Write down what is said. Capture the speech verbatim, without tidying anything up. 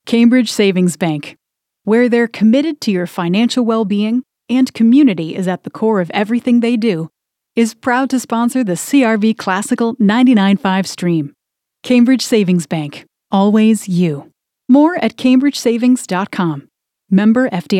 Cambridge Savings Bank, where they're committed to your financial well-being and community is at the core of everything they do, is proud to sponsor the C R V Classical ninety-nine point five stream. Cambridge Savings Bank, always you. More at cambridge savings dot com. Member F D I C.